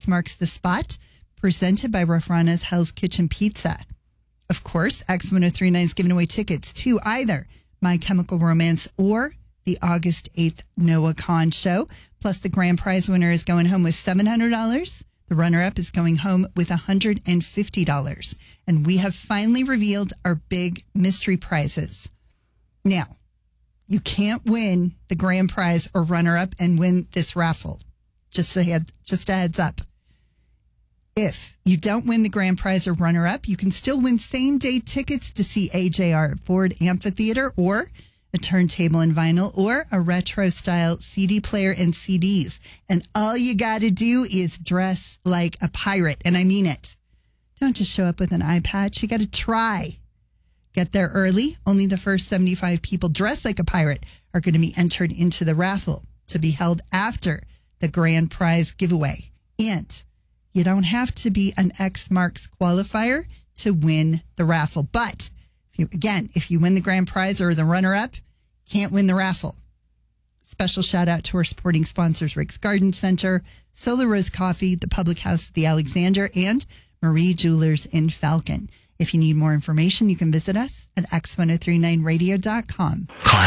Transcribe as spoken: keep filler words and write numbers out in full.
Marks the Spot, presented by Rafrana's Hell's Kitchen Pizza. Of course, X ten thirty-nine is giving away tickets to either My Chemical Romance or the August eighth Noah Khan show. Plus, the grand prize winner is going home with seven hundred dollars. The runner-up is going home with one hundred fifty dollars. And we have finally revealed our big mystery prizes. Now, you can't win the grand prize or runner-up and win this raffle. Just a, head, just a heads up. If you don't win the grand prize or runner-up, you can still win same-day tickets to see A J R at Ford Amphitheater, or a turntable and vinyl, or a retro-style C D player and C Ds. And all you got to do is dress like a pirate, and I mean it. Don't just show up with an eye patch. You got to try. Get there early. Only the first seventy-five people dressed like a pirate are going to be entered into the raffle to be held after the grand prize giveaway. And you don't have to be an X Marks qualifier to win the raffle. But if you, again, if you win the grand prize or the runner-up, can't win the raffle. Special shout out to our supporting sponsors, Rick's Garden Center, Solar Rose Coffee, the Public House at the Alexander, and Marie Jewelers in Falcon. If you need more information, you can visit us at x ten thirty-nine radio dot com.